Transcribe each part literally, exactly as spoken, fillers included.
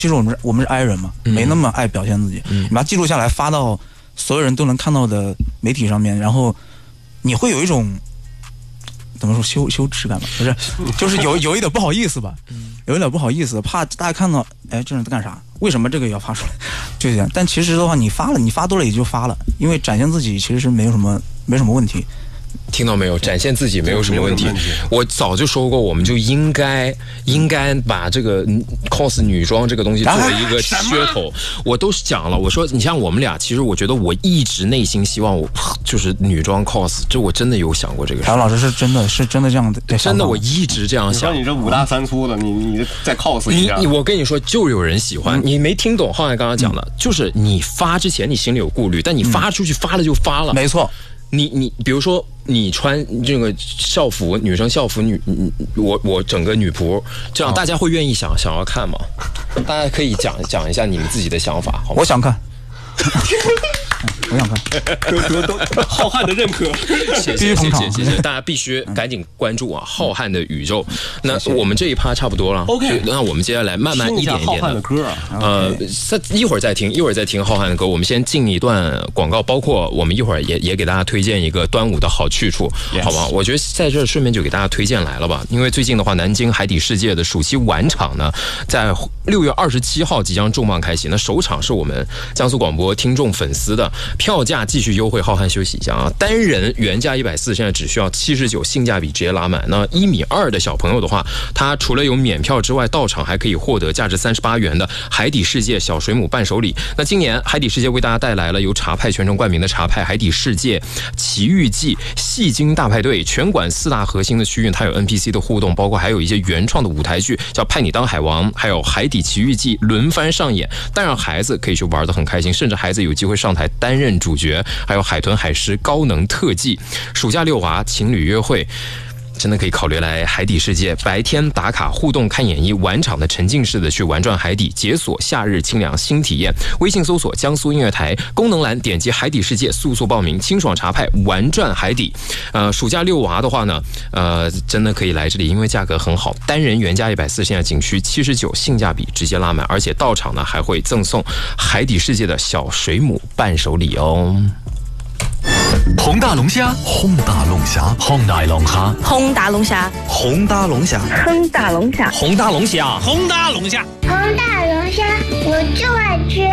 其实我们我们是 I 人嘛，没那么爱表现自己，嗯、你把它记录下来发到所有人都能看到的媒体上面，然后你会有一种怎么说羞羞耻感吧？不是，就是有有一点不好意思吧，有一点不好意思，怕大家看到，哎，这人在干啥？为什么这个也要发出来？就这样。但其实的话，你发了，你发多了也就发了，因为展现自己其实是没有什么没什么问题。 听到没有？展现自己没有什么问题。我早就说过，我们就应该应该把这个 cos 女装这个东西作为一个噱头。我都讲了，我说你像我们俩，其实我觉得我一直内心希望我就是女装 cos， 这我真的有想过这个事。 凯文老师是真的是真的这样的， 真的我一直这样想。 你说你这五大三粗的，你你再 cos 一下。 你我跟你说，就有人喜欢。嗯、你没听懂浩瀚刚刚讲的，嗯、就是你发之前你心里有顾虑，但你发出去、嗯、发了就发了。 没错。 你你比如说你穿这个校服，女生校服女，我我整个女仆，这样大家会愿意想想要看吗？大家可以讲讲一下你们自己的想法，好吗？ 我想看。我想看， 得得得，浩瀚的认可， 谢谢谢谢谢谢，大家必须赶紧关注啊！浩瀚的宇宙。那我们这一趴差不多了 ，OK， 那我们接下来慢慢一点一点的歌啊， 呃，再一会儿再听，一会儿再听浩瀚的歌。我们先进一段广告，包括我们一会儿也也给大家推荐一个端午的好去处， yes. 好吧？我觉得在这顺便就给大家推荐来了吧，因为最近的话，南京海底世界的暑期晚场呢，在六月二十七号即将重磅开启。那首场是我们江苏广播听众粉丝的。票价继续优惠，浩瀚休息一下啊！单人原价一百四，现在只需要七十九，性价比直接拉满。那一米二的小朋友的话，他除了有免票之外，到场还可以获得价值三十八元的海底世界小水母伴手礼。那今年海底世界为大家带来了由茶派全程冠名的茶派海底世界奇遇记戏精大派对，全馆四大核心的区域，它有 N P C 的互动，包括还有一些原创的舞台剧，叫派你当海王，还有海底奇遇记轮番上演，但让孩子可以去玩得很开心，甚至孩子有机会上台担任主角，还有海豚海狮高能特技，暑假遛娃情侣约会，真的可以考虑来海底世界，白天打卡互动看演绎，晚场的沉浸式的去玩转海底，解锁夏日清凉新体验。微信搜索江苏音乐台，功能栏点击海底世界，速速报名，清爽茶派玩转海底。呃，暑假遛娃的话呢，呃，真的可以来这里，因为价格很好，单人原价一百四，现在仅需七十九，性价比直接拉满，而且到场呢还会赠送海底世界的小水母伴手礼哦。 红大龙虾，红大龙虾，红大龙虾， 红大龙虾， 红大龙虾， 红大龙虾， 红大龙虾， 红大龙虾， 红大龙虾，我就爱吃。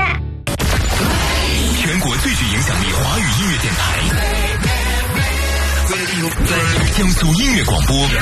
全国最具影响力华语音乐电台，江苏音乐广播。